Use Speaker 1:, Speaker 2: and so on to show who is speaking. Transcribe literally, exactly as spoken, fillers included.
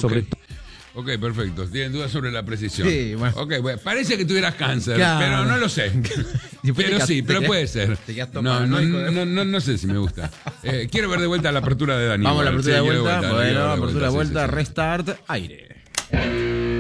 Speaker 1: sobre todo.
Speaker 2: Ok, perfecto. Tienen dudas sobre la precisión.
Speaker 1: Sí, bueno.
Speaker 2: Ok, bueno, parece que tuvieras cáncer,
Speaker 1: Claro.
Speaker 2: pero no lo sé. Pero
Speaker 1: te
Speaker 2: sí,
Speaker 1: quedas-
Speaker 2: pero
Speaker 1: te
Speaker 2: puede
Speaker 1: quedas-
Speaker 2: ser.
Speaker 1: te quedas todo
Speaker 2: No, no,
Speaker 1: paranoico, ¿eh?
Speaker 2: no, no, no sé si me gusta. Eh, quiero ver de vuelta la apertura de Dani.
Speaker 1: Vamos a la
Speaker 2: igual.
Speaker 1: apertura de
Speaker 2: Sí, quiero
Speaker 1: vuelta.
Speaker 2: quiero
Speaker 1: Bueno,
Speaker 2: ver
Speaker 1: apertura de
Speaker 2: sí,
Speaker 1: vuelta,
Speaker 2: sí, sí.
Speaker 1: restart, aire.